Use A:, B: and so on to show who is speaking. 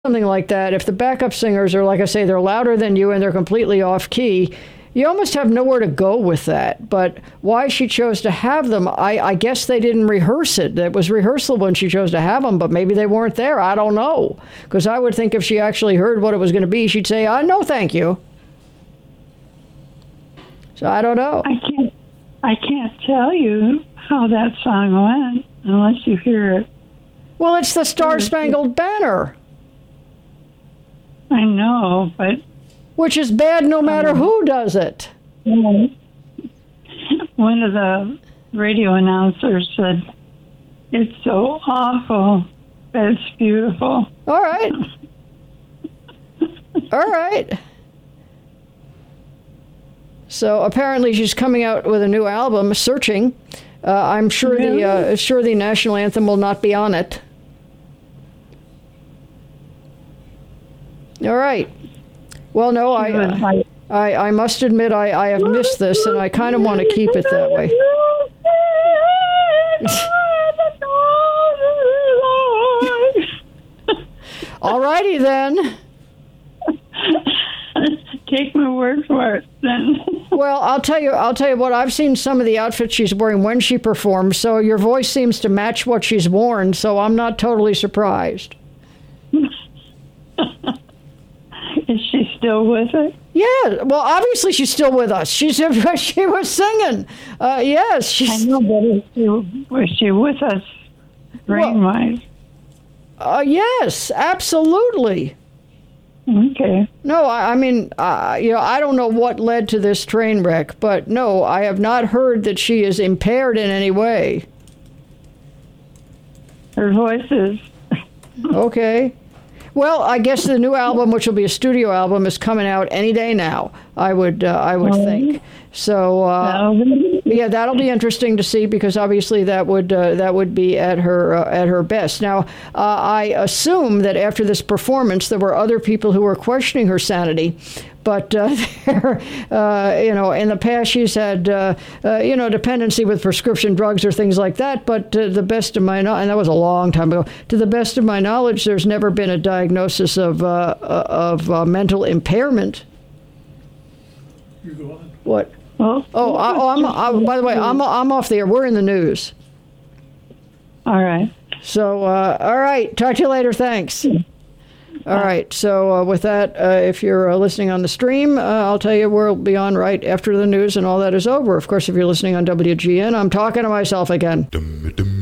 A: something like that, if the backup singers are, like I say, they're louder than you and they're completely off key, you almost have nowhere to go with that. But why she chose to have them, I guess they didn't rehearse it. It was rehearsal when she chose to have them, but maybe they weren't there. I don't know. Because I would think if she actually heard what it was going to be, she'd say, no, thank you. So I don't know.
B: I can't tell you how that song went unless you hear it.
A: Well, it's the Star-Spangled Banner.
B: I know, but...
A: Which is bad no matter who does it.
B: One of the radio announcers said, it's so awful, but it's beautiful.
A: All right. All right. So apparently she's coming out with a new album, Searching. I'm sure the national anthem will not be on it. All right. Well, no, I must admit I have missed this, and I kind of want to keep it that way. All righty then.
B: Take my word for it, then.
A: Well, I'll tell you what. I've seen some of the outfits she's wearing when she performs, so your voice seems to match what she's worn. So I'm not totally surprised.
B: Is she still with it?
A: Yeah. Well, obviously she's still with us. She was singing. Yes.
B: I know, but was she with us brain-wise?
A: Yes, absolutely.
B: Okay.
A: No, I mean, I don't know what led to this train wreck, but no, I have not heard that she is impaired in any way.
B: Her voice is.
A: Okay. Well, I guess the new album, which will be a studio album, is coming out any day now. I would think. So yeah, that'll be interesting to see because obviously that would be at her best. Now, I assume that after this performance, there were other people who were questioning her sanity. But, in the past she's had, dependency with prescription drugs or things like that. But to the best of my knowledge, and that was a long time ago, to the best of my knowledge, there's never been a diagnosis of mental impairment.
C: You go on.
A: What?
B: Well,
A: by the way, I'm off the air. We're in the news.
B: All right.
A: So, all right. Talk to you later. Thanks. All right. So with that, if you're listening on the stream, I'll tell you we'll be on right after the news and all that is over. Of course, if you're listening on WGN, I'm talking to myself again.